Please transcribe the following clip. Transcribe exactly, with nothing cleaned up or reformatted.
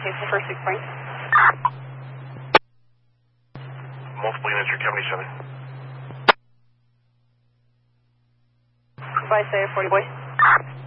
Jason for six point. Multiple units, you're seventy-seven. Goodbye, say forty boy.